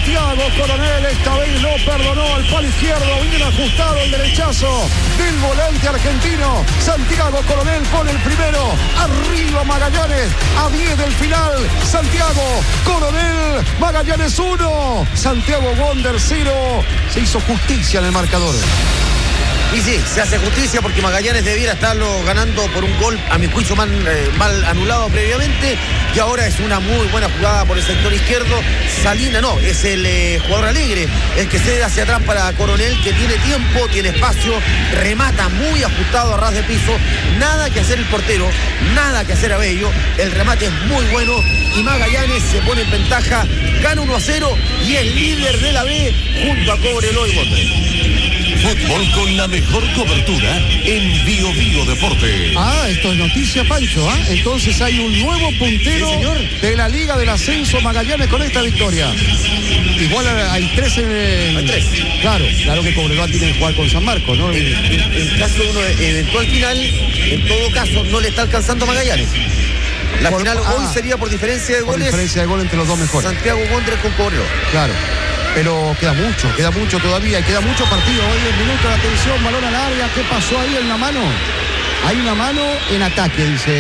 Santiago Coronel esta vez no perdonó al palo izquierdo, bien ajustado el derechazo del volante argentino. Santiago Coronel pone el primero, arriba Magallanes, a 10 del final. Santiago Coronel, Magallanes 1, Santiago Wander 0. Se hizo justicia en el marcador. Y sí, se hace justicia porque Magallanes debiera estarlo ganando por un gol, a mi juicio, mal anulado previamente. Y ahora es una muy buena jugada por el sector izquierdo. Salina, no, es el jugador Alegre el que cede hacia atrás para Coronel, que tiene tiempo, tiene espacio, remata muy ajustado a ras de piso. Nada que hacer el portero, nada que hacer Abello. El remate es muy bueno y Magallanes se pone en ventaja, gana 1-0 y es líder de la B junto a Cobreloa y Wander. Fútbol con la mejor cobertura en Bio Bio Deporte. Esto es noticia, Pancho. Entonces hay un nuevo puntero de la Liga del Ascenso, Magallanes, con esta victoria. Igual hay 3 en el... Hay 3. Claro que Cobreloa tiene que jugar con San Marcos, ¿no? En caso de una eventual final, en todo caso, no le está alcanzando a Magallanes. La final hoy sería por diferencia de goles. Por diferencia de gol entre los dos mejores. Santiago Wander con Cobreloa. Claro. Pero queda mucho todavía, y queda mucho partido. Hoy 10 minutos, atención, balón al área. ¿Qué pasó ahí? ¿Hay una mano? Hay una mano en ataque, dice,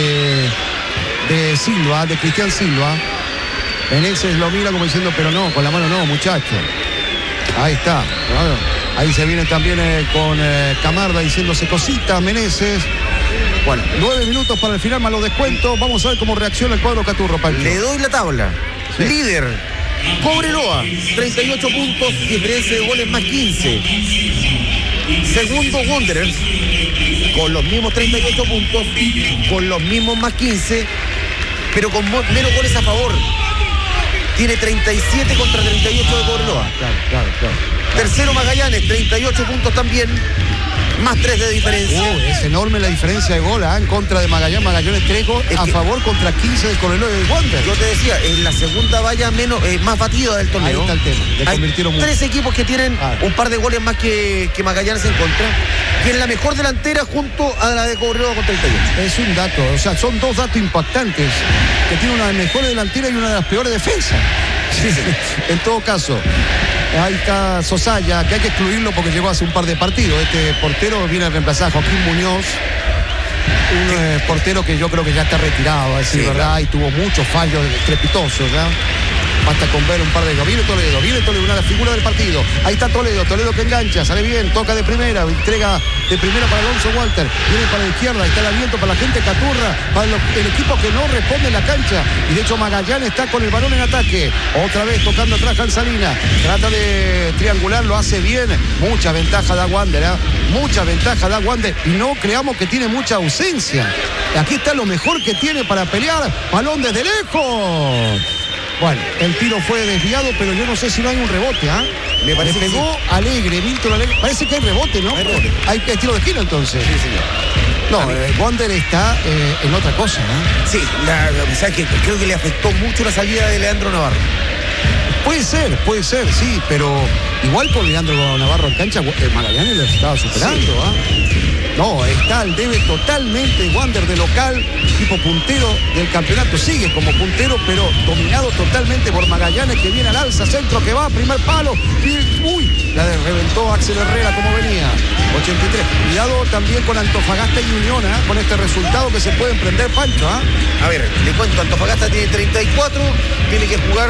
de Silva, de Cristian Silva. Meneses lo mira como diciendo, pero no, con la mano no, muchacho. Ahí está. Ahí se viene también con Camarda diciéndose cositas, Meneses. Bueno, 9 minutos para el final, más los descuentos. Vamos a ver cómo reacciona el cuadro Caturro, Pancho. Le doy la tabla. Sí. Líder Cobreloa, 38 puntos, diferencia de goles más 15. Segundo Wanderers, con los mismos 38 puntos, con los mismos más 15, pero con menos goles a favor. Tiene 37 contra 38 de Cobreloa. Claro. Tercero Magallanes, 38 puntos también, más 3 de diferencia. Es enorme la diferencia de gol en contra de Magallanes. Magallanes 3 goles a favor contra 15 de Cobreloa y del Wander. Yo te decía, es la segunda valla más batida del torneo. Ahí está el tema. Le convirtieron mucho. 3 equipos que tienen un par de goles más que Magallanes en contra. Que es la mejor delantera junto a la de Cobreloa con 38. Es un dato, o sea, son dos datos impactantes. Que tiene una de las mejores delanteras y una de las peores defensas. En todo caso, ahí está Sosaya, que hay que excluirlo porque llegó hace un par de partidos. Este portero viene a reemplazar a Joaquín Muñoz, un portero que yo creo que ya está retirado, a decir verdad, claro. Y tuvo muchos fallos estrepitosos, ¿ya? Basta con ver un par de... Viene Toledo, una de las figuras del partido. Ahí está Toledo que engancha, sale bien, toca de primera, entrega de primera para Alonso Walter, viene para la izquierda, ahí está el aliento para la gente Caturra, para el equipo que no responde en la cancha. Y de hecho Magallanes está con el balón en ataque. Otra vez tocando atrás Salina, trata de triangular, lo hace bien. Mucha ventaja da Wander, y no creamos que tiene mucha ausencia. Aquí está lo mejor que tiene para pelear, balón desde lejos. Bueno, el tiro fue desviado, pero yo no sé si no hay un rebote, Me parece que pegó sí. Alegre, Milton Alegre. Parece que hay rebote, ¿no? Hay tiro de esquina entonces. Sí, señor. No, Wander está en otra cosa, Sí, o sea, que creo que le afectó mucho la salida de Leandro Navarro. Puede ser, sí, pero igual con Leandro Navarro en cancha, Magallanes lo estaba superando, No, está al debe totalmente Wander de local, tipo puntero del campeonato. Sigue como puntero, pero dominado totalmente por Magallanes, que viene al alza, centro que va, primer palo. Y, la reventó Axel Herrera como venía. 83. Cuidado también con Antofagasta y Unión, con este resultado que se puede emprender, Pancho. A ver, le cuento, Antofagasta tiene 34, tiene que jugar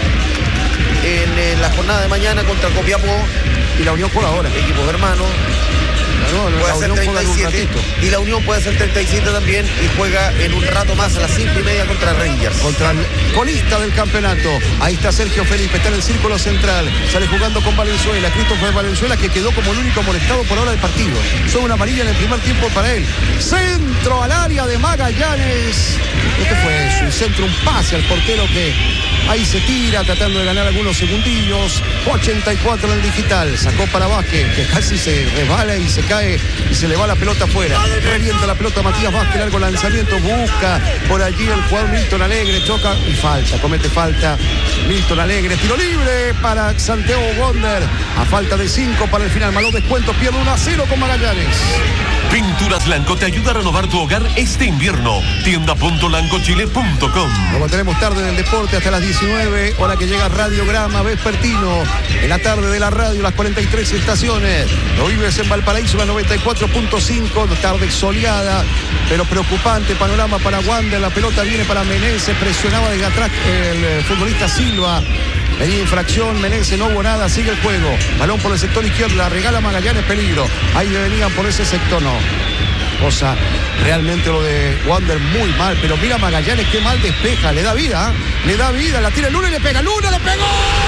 en la jornada de mañana contra Copiapó. Y la Unión por ahora. Equipos hermanos. Puede hacer 37 y la Unión puede hacer 37 también y juega en un rato más a las 5:30 contra Rangers. Contra el colista del campeonato. Ahí está Sergio Felipe, está en el círculo central. Sale jugando con Valenzuela. Christopher Valenzuela, que quedó como el único molestado por ahora del partido. Son una amarilla en el primer tiempo para él. Centro al área de Magallanes. Este fue su centro, un pase al portero que ahí se tira tratando de ganar algunos segundillos. 84 en el digital. Sacó para Vázquez, que casi se resbala y se cae y se le va la pelota afuera. Revienta la pelota Matías Vázquez, largo lanzamiento, busca por allí el jugador Milton Alegre, choca y falta, comete falta Milton Alegre. Tiro libre para Santiago Wander a falta de 5 para el final. Malo descuento, pierde 1-0 con Magallanes. Pinturas Lanco te ayuda a renovar tu hogar este invierno. Tienda.lancochile.com. Luego tenemos tarde del deporte hasta las 19, hora que llega Radiograma Vespertino. En la tarde de la radio, las 43 estaciones. Lo vives en Valparaíso, la 94.5, tarde soleada, pero preocupante panorama para Wander. La pelota viene para Meneses, presionaba desde atrás el futbolista Silva. Venía infracción, Meneses, no hubo nada, sigue el juego. Balón por el sector izquierdo, la regala Magallanes, peligro. Ahí venían por ese sector, no. Cosa, realmente lo de Wander muy mal, pero mira Magallanes qué mal despeja, le da vida, la tira Luna y le pega, Luna le pegó.